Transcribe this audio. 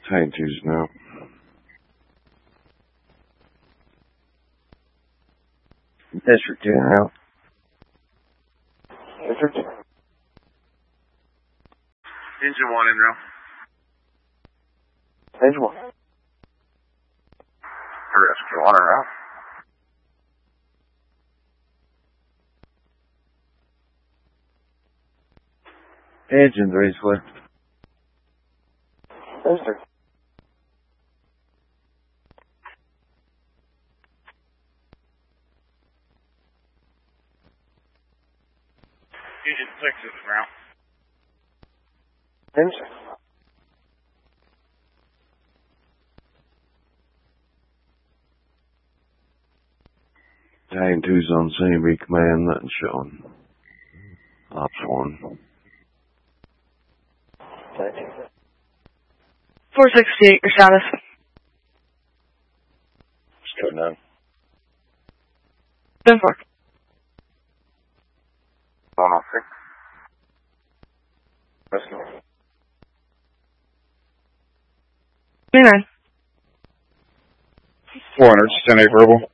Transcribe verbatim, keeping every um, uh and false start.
Tank two's now. District two now. District two. Engine one in now. Engine one. Rescue one in now. Engine three swift. District. Engine six is now. Engine. Tank two's on scene, recommand, nothing showing. Ops one. four sixty-eight, your status. Still none. ten four. one oh six. Rescue. twenty-nine. four hundred, ten eight verbal.